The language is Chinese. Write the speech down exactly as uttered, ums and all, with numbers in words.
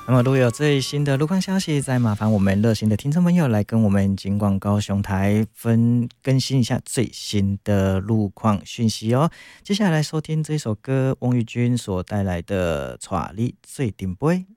那么如果有最新的路况消息，再麻烦我们热心的听众朋友来跟我们金广高雄台分更新一下最新的路况讯息哦。接下来收听这首歌，翁玉君所带来的《带你做顶杯》。